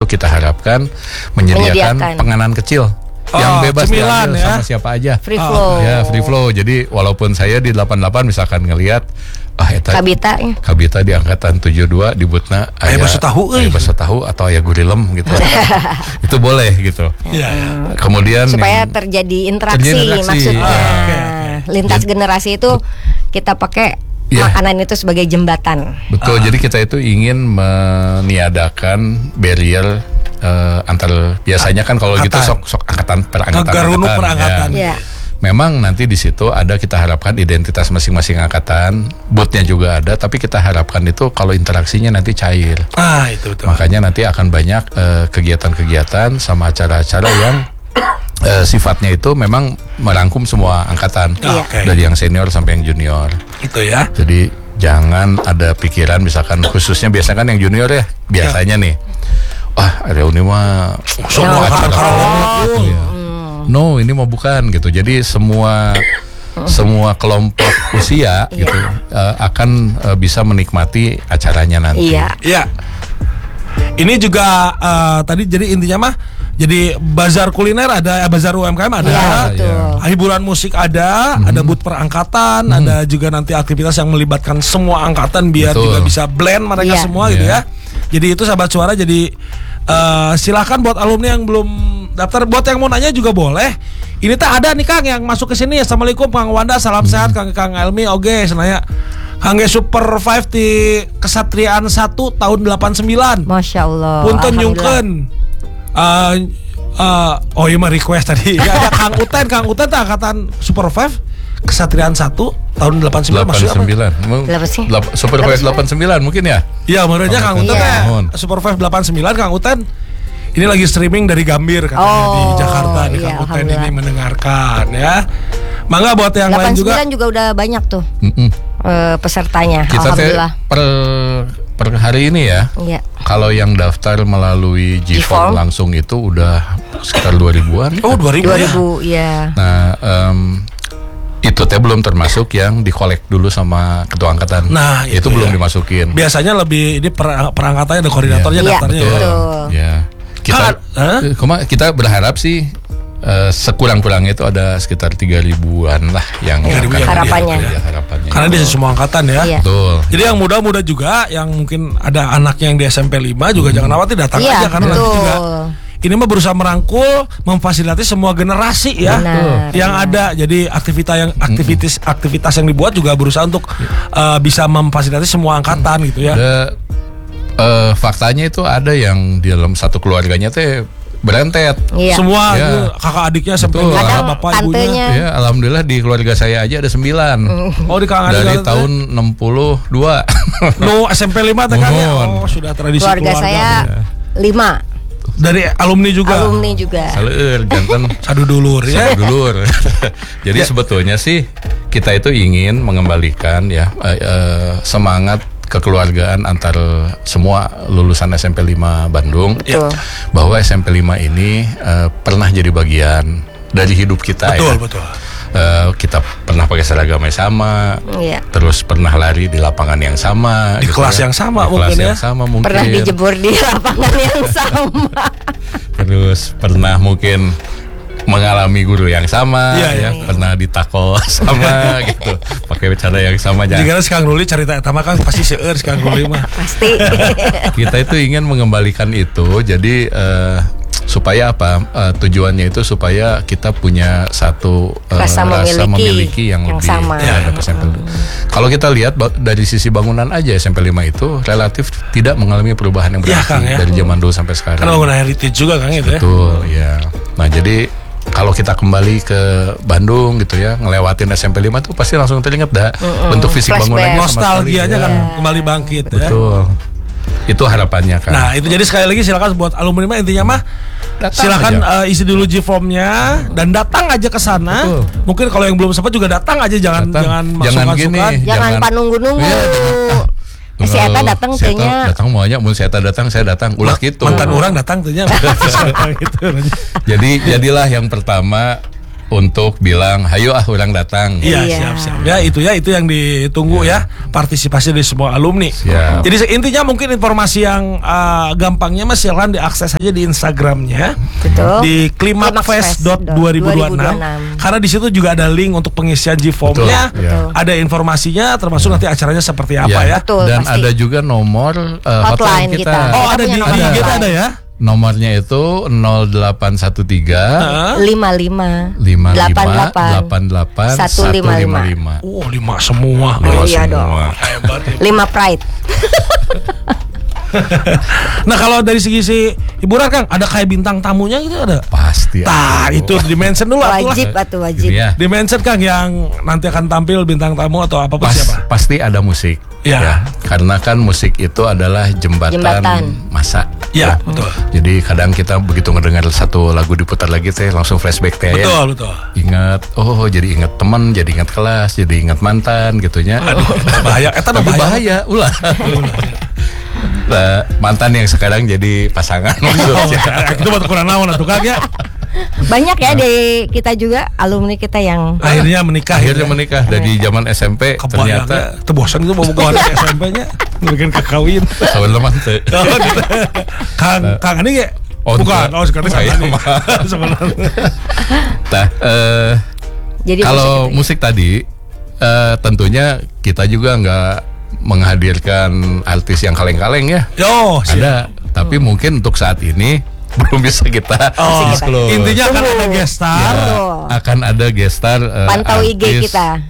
kita harapkan menyediakan penganan kecil yang bebas diambil sama siapa aja. Free flow. Ya, free flow. Jadi walaupun saya di 88 misalkan ngelihat Kabita di angkatan 72 di Butna aya bakso tahu atau aya gurilem gitu. Itu boleh gitu. Kemudian supaya terjadi interaksi maksudnya. Lintas generasi itu kita pakai makanan itu sebagai jembatan. Betul. Jadi kita itu ingin meniadakan barrier antar, biasanya kan kalau gitu sok angkatan per angkatan. Ya. Memang nanti di situ ada, kita harapkan identitas masing-masing angkatan, bootnya juga ada, tapi kita harapkan itu kalau interaksinya nanti cair. Itu betul. Makanya nanti akan banyak kegiatan-kegiatan sama acara-acara yang sifatnya itu memang merangkum semua angkatan, dari yang senior sampai yang junior. Itu ya. Jadi jangan ada pikiran misalkan khususnya biasanya kan yang junior ya, biasanya nih, reuni mah semua acara. No, ini mau bukan gitu. Jadi semua kelompok usia gitu akan bisa menikmati acaranya nanti. Iya. Ini juga tadi jadi intinya mah jadi bazar kuliner ada, bazar UMKM ada, hiburan musik ada booth perangkatan, ada juga nanti aktivitas yang melibatkan semua angkatan biar juga bisa blend mereka semua gitu ya. Jadi itu sahabat suara, jadi silakan buat alumni yang belum daftar, buat yang mau nanya juga boleh. Ini ada nih Kang yang masuk ke sini. Assalamualaikum Kang Wanda, salam sehat Kang Elmi. Oke, senaya Kang Super 5 di Kesatriaan 1 tahun 89. Masya Allah. Punten nyungkeun. Iya mah request tadi. Ada Kang Uten tak angkatan Super 5 Kesatriaan 1 tahun 89. 89. Super 5 89 mungkin ya? Iya, menurutnya Kang Uten Super 5 89 Kang Uten. Ini lagi streaming dari Gambir katanya di Jakarta nih Kang Uten ini mendengarkan ya. Mangga buat yang lain juga. 89 juga udah banyak tuh pesertanya. Kita alhamdulillah. Per hari ini ya. Kalau yang daftar melalui G-Form langsung itu udah sekitar 2000-an. 2000 ya. Nah, itu belum termasuk yang dikolek dulu sama ketua angkatan. Nah, itu belum dimasukin. Biasanya lebih ini perangkatannya ada koordinatornya daftarnya. Betul. Ya. Kita berharap sih sekurang-kurangnya itu ada sekitar 3.000-an lah yang harapannya. Karena di semua angkatan ya. Betul. Jadi yang muda-muda juga yang mungkin ada anaknya yang di SMP 5 juga jangan khawatir, datang aja karena nanti juga ini mah berusaha merangkul, memfasilitasi semua generasi ya. Yang ada. Jadi aktivitas yang dibuat juga berusaha untuk bisa memfasilitasi semua angkatan gitu ya. Faktanya itu ada yang di dalam satu keluarganya berentet. Semua kakak adiknya sampai bapak ibunya. Ya, alhamdulillah di keluarga saya aja ada 9. Di Kang dari tahun 62. SMP 5 Kang ya. Sudah tradisi keluarga saya 5. Dari alumni juga. Saleur jantan sadudulur ya. Sadudulur. Jadi sebetulnya sih kita itu ingin mengembalikan ya semangat kekeluargaan antar semua lulusan SMP 5 Bandung, bahwa SMP 5 ini pernah jadi bagian dari hidup kita. Betul. Kita pernah pakai seragam yang sama, terus pernah lari di lapangan yang sama, di kelas yang sama mungkin ya. Pernah dijebur di lapangan yang sama. Terus pernah mungkin mengalami guru yang sama, pernah ditakol sama gitu, pakai cara yang sama. Jika Kang Ruli cerita etama kan pasti seueur Kang Ruli mah. Pasti. Kita itu ingin mengembalikan itu, jadi supaya apa? Tujuannya itu supaya kita punya satu rasa memiliki yang lebih sama. Kalau kita lihat dari sisi bangunan aja, SMP 5 itu relatif tidak mengalami perubahan yang berarti dari zaman dulu sampai sekarang. Karena bangunan heritage juga Kang itu ya. Betul, ya. Nah, jadi kalau kita kembali ke Bandung gitu ya, ngelewatin SMP 5 tuh pasti langsung teringat bentuk fisik bangunannya, nostalgianya kan kembali bangkit. Betul. Itu harapannya kan. Nah, itu jadi sekali lagi silakan buat alumni mah intinya mah silakan isi dulu G-formnya dan datang aja ke sana. Mungkin kalau yang belum sempat juga datang aja, jangan masuk-masukan. Jangan panunggu-nunggu. Saya datang tehnya. Datang maunya mun saya datang ulah gitu. Mantan orang datang tehnya. Jadi jadilah yang pertama untuk bilang, "Hayo orang datang." Iya, siap. Ya itu yang ditunggu ya, partisipasi dari semua alumni. Siap. Jadi intinya mungkin informasi yang gampangnya Mas silahkan diakses aja di Instagramnya. Betul. Di klimakfest.2026 karena di situ juga ada link untuk pengisian G-form-nya. Ada informasinya termasuk nanti acaranya seperti apa ya. Betul, Dan pasti. ada juga nomor hotline kita. Oh, ada di IG ada ya. Nomornya itu 0813 55 88 155. Oh, 5 semua. Iya dong. Hebat ya. 5 Pride. Nah, kalau dari segi hiburan Kang, ada kayak bintang tamunya gitu ada? Pasti. Itu di-mention dulu Wajib atau wajib. Ya. Di-mention Kang yang nanti akan tampil bintang tamu atau apapun siapa? Pasti ada musik. Ya. Karena kan musik itu adalah jembatan. Masa. Ya, betul. Jadi kadang kita begitu ngedengar satu lagu diputar lagi teh langsung flashback teh ya. Betul. Ingat, jadi ingat teman, jadi ingat kelas, jadi ingat mantan gitunya. Aduh, bahaya. Bahaya, ulah. Nah, mantan yang sekarang jadi pasangan maksudnya. Itu buat kurang naon atuh Kang ya. Banyak ya di kita juga alumni kita yang Akhirnya menikah. Dari zaman SMP ternyata bosan itu mau buka anak SMP-nya bikin kekawin. Kawan lemah teh. Gitu. Kang ini ya? Bukan. Sekarang saya sebenarnya. Nah, jadi kalau musik tadi tentunya kita juga nggak menghadirkan artis yang kaleng-kaleng ya. Ada, tapi mungkin untuk saat ini belum bisa kita disclose. Intinya akan ada gestar. Akan ada gestar. Pantau IG kita.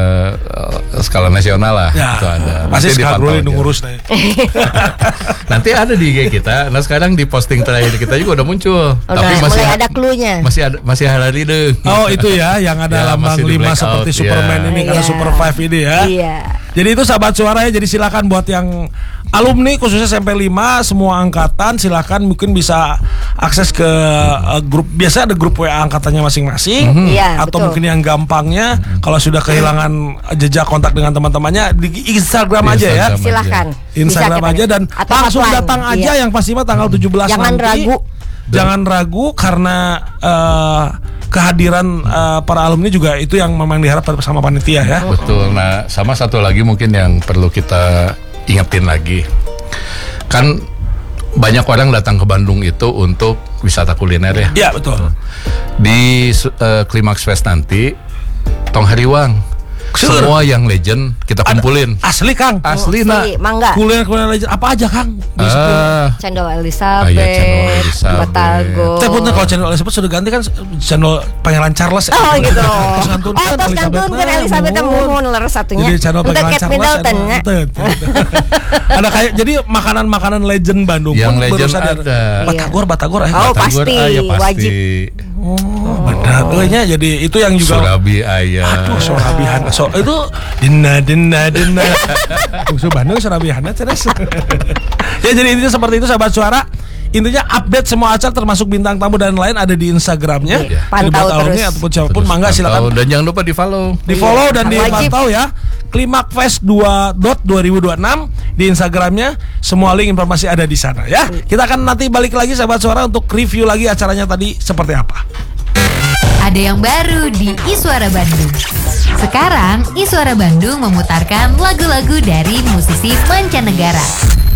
Skala nasional lah. Ya, itu ada. Pasti dipantau sekarang ngurus deh. Nanti ada di IG kita. Nah sekarang di posting terakhir kita juga udah muncul. Tapi masih mulai ada cluenya. Masih hari deng. Oh itu ya, yang ada lambang 5 seperti Superman ini karena Super 5 ini ya. Iya. Jadi itu sahabat suara ya. Jadi silakan buat yang alumni khususnya SMP 5 semua angkatan silakan mungkin bisa akses ke grup. Biasa ada grup WA angkatannya masing-masing. Atau mungkin yang gampangnya kalau sudah kehilangan jejak kontak dengan teman-temannya di Instagram aja ya. Silakan. Instagram aja dan langsung datang aja yang pasti mah tanggal 17 nanti. Jangan ragu karena kehadiran para alumni juga itu yang memang diharap sama panitia ya. Betul. Nah, sama satu lagi mungkin yang perlu kita ingetin lagi. Kan banyak orang datang ke Bandung itu untuk wisata kuliner ya. Iya, betul. Di Klimaks Fest nanti tong hariwang. Semua yang legend kita kumpulin. Asli Kang. Asli nak. Mangga. Kuliner legend apa aja Kang? Cendol Elizabeth, Batagor. Tapi kalau Cendol Elizabeth sudah ganti kan Cendol Pangeran Charles. Oh gitu. Terus ngantun kan Elizabeth mohon leres satunya. Jadi Cendol Pangeran Charles. Ada kayak jadi makanan-makanan legend Bandung. Yang legend ada. Batagor. Oh pasti. Wajib. Oh benar. Jadi itu yang juga Surabi ayam. Aduh Surabihan. So itu dina. Musuh Bandung Surabihan terus. Ya jadi intinya seperti itu sahabat suara. Intinya update semua acara termasuk bintang tamu dan lain ada di Instagramnya. Pantau terus. Ataupun siapapun mangga silakan. Dan jangan lupa di follow Dan dipantau ya. Klimakfest 2026 di Instagramnya. Semua link informasi ada di sana ya. Kita akan nanti balik lagi sahabat suara untuk review lagi acaranya tadi seperti apa. Ada yang baru di Iswara Bandung. Sekarang Iswara Bandung memutarkan lagu-lagu dari musisi mancanegara.